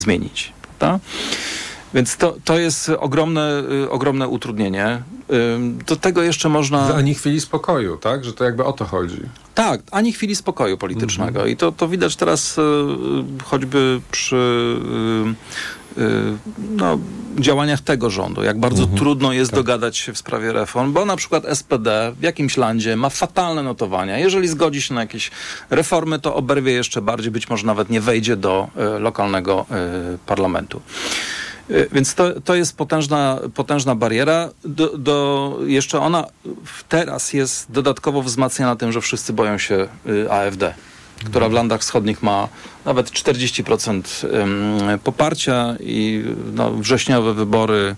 zmienić, prawda? Więc to jest ogromne utrudnienie. Do tego jeszcze można... Ani chwili spokoju, tak? Że to jakby o to chodzi. Tak, ani chwili spokoju politycznego. I to widać teraz choćby przy działaniach tego rządu, jak bardzo trudno jest dogadać się w sprawie reform, bo na przykład SPD w jakimś landzie ma fatalne notowania. Jeżeli zgodzi się na jakieś reformy, to oberwie jeszcze bardziej, być może nawet nie wejdzie do lokalnego parlamentu. Więc to jest potężna bariera. Jeszcze ona teraz jest dodatkowo wzmacniana tym, że wszyscy boją się AfD, która w landach wschodnich ma nawet 40% poparcia i wrześniowe wybory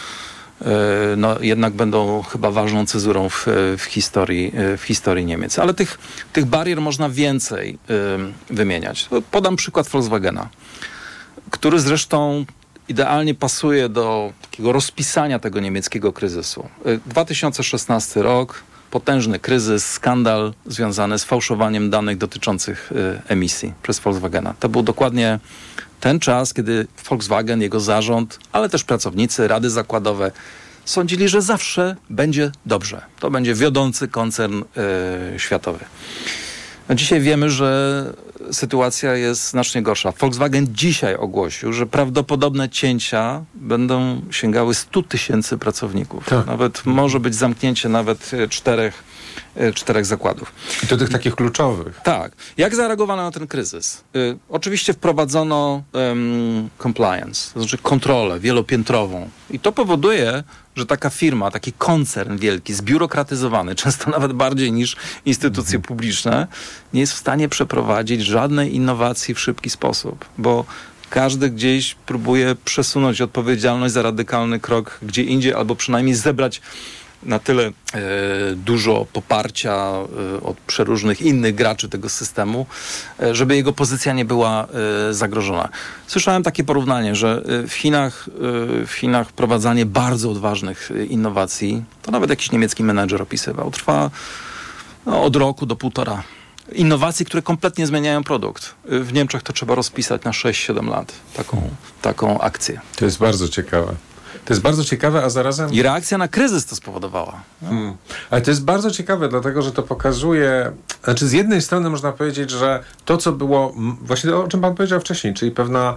jednak będą chyba ważną cezurą w historii Niemiec. Ale tych barier można więcej wymieniać. Podam przykład Volkswagena, który zresztą idealnie pasuje do takiego rozpisania tego niemieckiego kryzysu. 2016 rok, potężny kryzys, skandal związany z fałszowaniem danych dotyczących emisji przez Volkswagena. To był dokładnie ten czas, kiedy Volkswagen, jego zarząd, ale też pracownicy, rady zakładowe sądzili, że zawsze będzie dobrze. To będzie wiodący koncern światowy. Dzisiaj wiemy, że sytuacja jest znacznie gorsza. Volkswagen dzisiaj ogłosił, że prawdopodobne cięcia będą sięgały 100 000 pracowników. Tak. Nawet może być zamknięcie nawet czterech zakładów. I to tych takich kluczowych. Tak. Jak zareagowano na ten kryzys? Oczywiście wprowadzono compliance, to znaczy kontrolę wielopiętrową. I to powoduje, że taka firma, taki koncern wielki, zbiurokratyzowany, często nawet bardziej niż instytucje publiczne, nie jest w stanie przeprowadzić żadnej innowacji w szybki sposób, bo każdy gdzieś próbuje przesunąć odpowiedzialność za radykalny krok gdzie indziej, albo przynajmniej zebrać na tyle dużo poparcia od przeróżnych innych graczy tego systemu, żeby jego pozycja nie była zagrożona. Słyszałem takie porównanie, że w Chinach wprowadzanie bardzo odważnych innowacji, to nawet jakiś niemiecki menedżer opisywał, trwa od roku do 1,5. Innowacji, które kompletnie zmieniają produkt. W Niemczech to trzeba rozpisać na 6-7 lat. Taką akcję. To jest bardzo ciekawe. To jest bardzo ciekawe, a zarazem... I reakcja na kryzys to spowodowała. Ale to jest bardzo ciekawe, dlatego, że to pokazuje... Znaczy, z jednej strony można powiedzieć, że to, co było... Właśnie o czym pan powiedział wcześniej, czyli pewna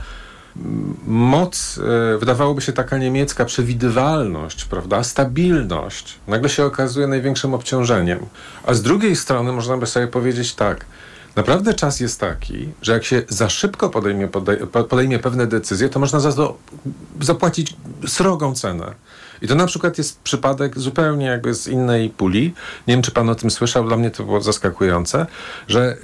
moc, wydawałoby się taka niemiecka przewidywalność, prawda, stabilność, nagle się okazuje największym obciążeniem. A z drugiej strony można by sobie powiedzieć tak, naprawdę czas jest taki, że jak się za szybko podejmie pewne decyzje, to można za to zapłacić srogą cenę. I to na przykład jest przypadek zupełnie jakby z innej puli. Nie wiem, czy pan o tym słyszał, dla mnie to było zaskakujące, że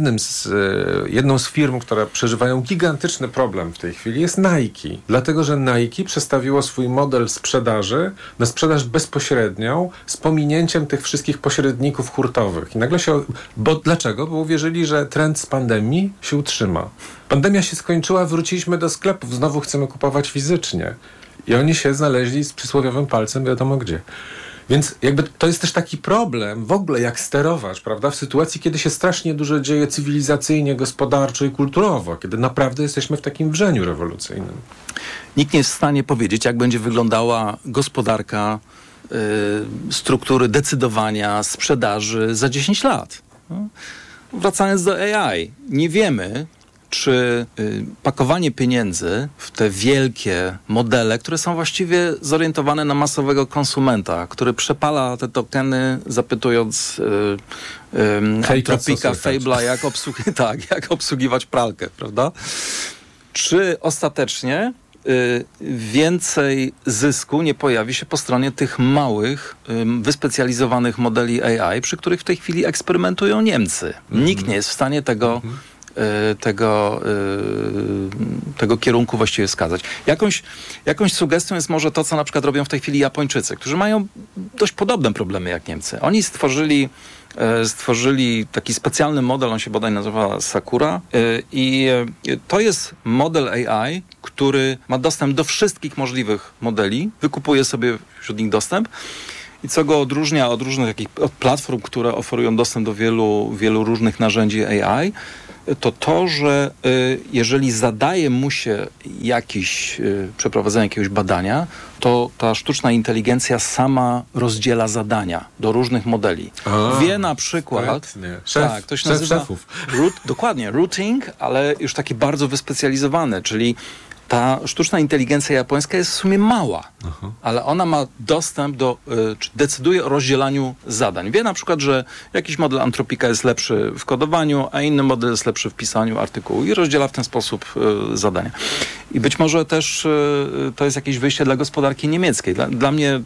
jedną z firm, które przeżywają gigantyczny problem w tej chwili jest Nike. Dlatego, że Nike przestawiło swój model sprzedaży na sprzedaż bezpośrednią z pominięciem tych wszystkich pośredników hurtowych. I nagle dlaczego? Bo uwierzyli, że trend z pandemii się utrzyma. Pandemia się skończyła, wróciliśmy do sklepów, znowu chcemy kupować fizycznie. I oni się znaleźli z przysłowiowym palcem wiadomo gdzie. Więc jakby to jest też taki problem w ogóle, jak sterować, prawda? W sytuacji, kiedy się strasznie dużo dzieje cywilizacyjnie, gospodarczo i kulturowo, kiedy naprawdę jesteśmy w takim wrzeniu rewolucyjnym. Nikt nie jest w stanie powiedzieć, jak będzie wyglądała gospodarka, struktury decydowania, sprzedaży za 10 lat. Wracając do AI, nie wiemy, czy pakowanie pieniędzy w te wielkie modele, które są właściwie zorientowane na masowego konsumenta, który przepala te tokeny, zapytując Antropika, Fable'a, jak obsługiwać pralkę, prawda? Czy ostatecznie więcej zysku nie pojawi się po stronie tych małych, wyspecjalizowanych modeli AI, przy których w tej chwili eksperymentują Niemcy. Nikt nie jest w stanie tego kierunku właściwie wskazać. Jakąś sugestią jest może to, co na przykład robią w tej chwili Japończycy, którzy mają dość podobne problemy jak Niemcy. Oni stworzyli taki specjalny model, on się bodaj nazywa Sakura i to jest model AI, który ma dostęp do wszystkich możliwych modeli, wykupuje sobie wśród nich dostęp. I co go odróżnia od różnych platform, które oferują dostęp do wielu różnych narzędzi AI, to, że jeżeli zadaje mu się przeprowadzenie jakiegoś badania, to ta sztuczna inteligencja sama rozdziela zadania do różnych modeli. Wie na przykład... To się nazywa dokładnie, routing, ale już taki bardzo wyspecjalizowany, czyli ta sztuczna inteligencja japońska jest w sumie mała, ale ona ma dostęp czy decyduje o rozdzielaniu zadań. Wie na przykład, że jakiś model Antropika jest lepszy w kodowaniu, a inny model jest lepszy w pisaniu artykułu i rozdziela w ten sposób zadania. I być może też to jest jakieś wyjście dla gospodarki niemieckiej. Dla mnie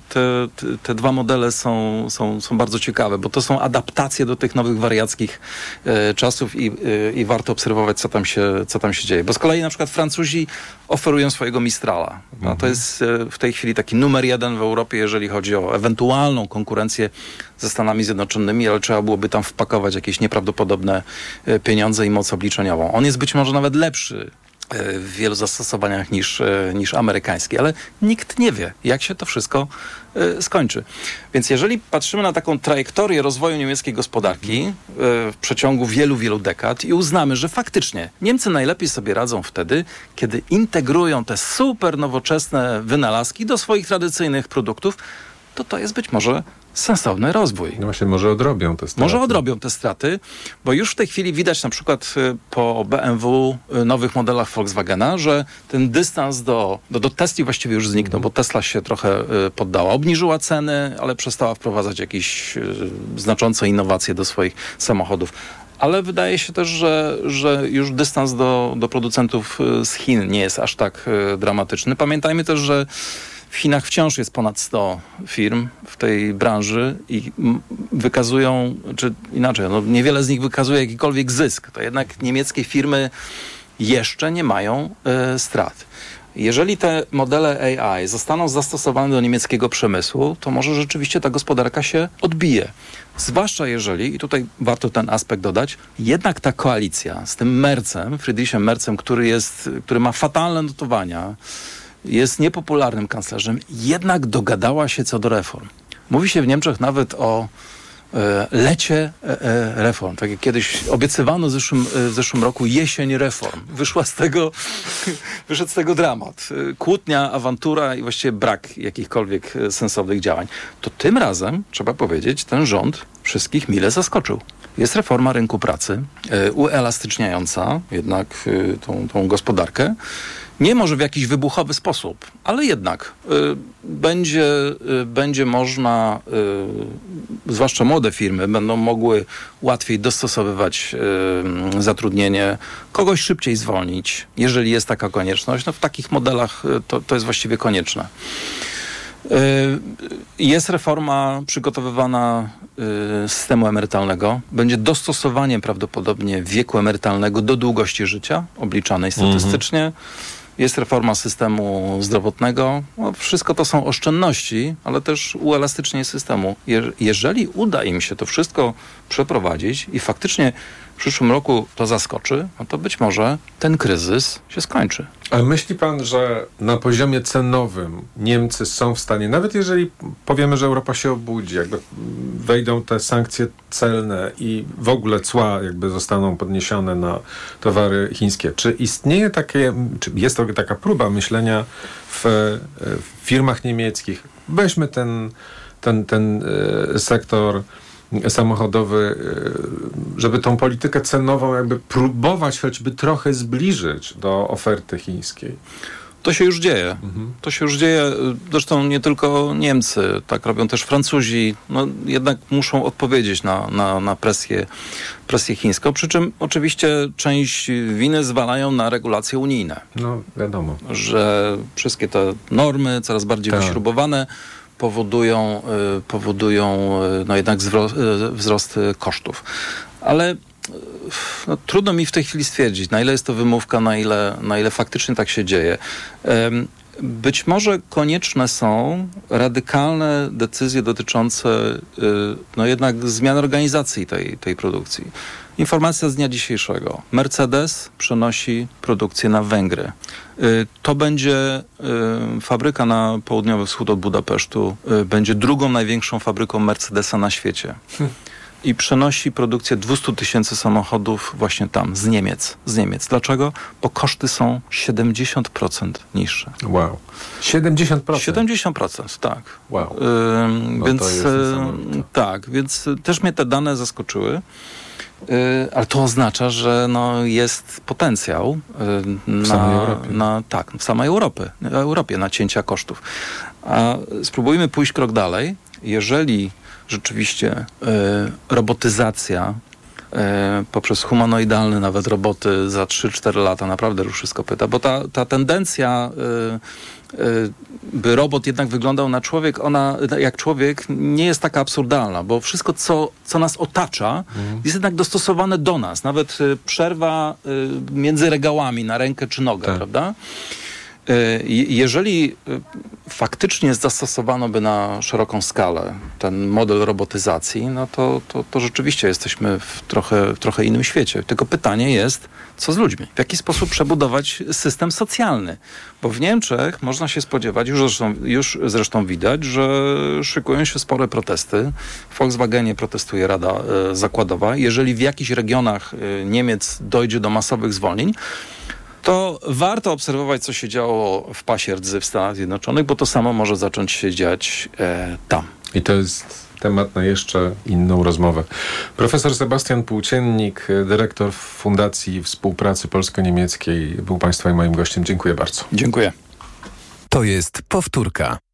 te dwa modele są bardzo ciekawe, bo to są adaptacje do tych nowych wariackich czasów i warto obserwować, co tam się dzieje. Bo z kolei na przykład Francuzi oferują swojego Mistrala. No, to jest w tej chwili taki numer 1 w Europie, jeżeli chodzi o ewentualną konkurencję ze Stanami Zjednoczonymi, ale trzeba byłoby tam wpakować jakieś nieprawdopodobne pieniądze i moc obliczeniową. On jest być może nawet lepszy w wielu zastosowaniach niż amerykański, ale nikt nie wie, jak się to wszystko skończy. Więc jeżeli patrzymy na taką trajektorię rozwoju niemieckiej gospodarki w przeciągu wielu, wielu dekad i uznamy, że faktycznie Niemcy najlepiej sobie radzą wtedy, kiedy integrują te super nowoczesne wynalazki do swoich tradycyjnych produktów, to jest być może sensowny rozwój. No właśnie, może odrobią te straty. Może odrobią te straty, bo już w tej chwili widać na przykład po BMW, nowych modelach Volkswagena, że ten dystans do Tesli właściwie już zniknął, bo Tesla się trochę poddała. Obniżyła ceny, ale przestała wprowadzać jakieś znaczące innowacje do swoich samochodów. Ale wydaje się też, że już dystans do producentów z Chin nie jest aż tak dramatyczny. Pamiętajmy też, że w Chinach wciąż jest ponad 100 firm w tej branży i wykazują, czy inaczej, niewiele z nich wykazuje jakikolwiek zysk. To jednak niemieckie firmy jeszcze nie mają strat. Jeżeli te modele AI zostaną zastosowane do niemieckiego przemysłu, to może rzeczywiście ta gospodarka się odbije. Zwłaszcza jeżeli, i tutaj warto ten aspekt dodać, jednak ta koalicja z tym Merzem, Friedrichem Merzem, który ma fatalne notowania, jest niepopularnym kanclerzem, jednak dogadała się co do reform. Mówi się w Niemczech nawet o lecie reform. Tak jak kiedyś obiecywano w zeszłym roku jesień reform. Wyszedł z tego dramat. Kłótnia, awantura i właściwie brak jakichkolwiek sensownych działań. To tym razem, trzeba powiedzieć, ten rząd wszystkich mile zaskoczył. Jest reforma rynku pracy, uelastyczniająca jednak tą gospodarkę. Nie może w jakiś wybuchowy sposób, ale jednak będzie można, zwłaszcza młode firmy, będą mogły łatwiej dostosowywać zatrudnienie, kogoś szybciej zwolnić, jeżeli jest taka konieczność. W takich modelach to jest właściwie konieczne. Jest reforma przygotowywana systemu emerytalnego. Będzie dostosowanie prawdopodobnie wieku emerytalnego do długości życia, obliczanej statystycznie. Jest reforma systemu zdrowotnego. Wszystko to są oszczędności, ale też uelastycznienie systemu. Jeżeli uda im się to wszystko przeprowadzić i faktycznie w przyszłym roku to zaskoczy, to być może ten kryzys się skończy. Ale myśli pan, że na poziomie cenowym Niemcy są w stanie, nawet jeżeli powiemy, że Europa się obudzi, jakby wejdą te sankcje celne i w ogóle cła jakby zostaną podniesione na towary chińskie, czy istnieje czy jest to taka próba myślenia w firmach niemieckich? Weźmy ten sektor samochodowy, żeby tą politykę cenową jakby próbować choćby trochę zbliżyć do oferty chińskiej. To się już dzieje. To się już dzieje. Zresztą nie tylko Niemcy, tak robią też Francuzi. Jednak muszą odpowiedzieć na presję chińską. Przy czym oczywiście część winy zwalają na regulacje unijne. No wiadomo. Że wszystkie te normy coraz bardziej wyśrubowane powodują jednak wzrost kosztów. Ale trudno mi w tej chwili stwierdzić, na ile jest to wymówka, na ile faktycznie tak się dzieje. Być może konieczne są radykalne decyzje dotyczące jednak zmian organizacji tej produkcji. Informacja z dnia dzisiejszego. Mercedes przenosi produkcję na Węgry. To będzie fabryka na południowy wschód od Budapesztu. Będzie drugą największą fabryką Mercedesa na świecie. i przenosi produkcję 200 000 samochodów właśnie tam, z Niemiec. Dlaczego? Bo koszty są 70% niższe. Wow. 70%? 70%, tak. Wow. Więc tak, więc też mnie te dane zaskoczyły. Ale to oznacza, że jest potencjał w samej Europie. W samej Europie na cięcia kosztów. A spróbujmy pójść krok dalej. Jeżeli rzeczywiście robotyzacja poprzez humanoidalne nawet roboty za 3-4 lata naprawdę ruszy z kopyta, bo ta tendencja by robot jednak wyglądał jak człowiek, nie jest taka absurdalna, bo wszystko, co nas otacza, jest jednak dostosowane do nas. Nawet przerwa między regałami na rękę czy nogę, tak. Prawda? Jeżeli faktycznie zastosowano by na szeroką skalę ten model robotyzacji, to rzeczywiście jesteśmy w trochę innym świecie. Tylko pytanie jest, co z ludźmi? W jaki sposób przebudować system socjalny? Bo w Niemczech można się spodziewać, już zresztą widać, że szykują się spore protesty. W Volkswagenie protestuje Rada Zakładowa. Jeżeli w jakichś regionach Niemiec dojdzie do masowych zwolnień, to warto obserwować, co się działo w pasie rdzy w Stanach Zjednoczonych, bo to samo może zacząć się dziać tam. I to jest temat na jeszcze inną rozmowę. Profesor Sebastian Płóciennik, dyrektor Fundacji Współpracy Polsko-Niemieckiej, był Państwa i moim gościem. Dziękuję bardzo. Dziękuję. To jest powtórka.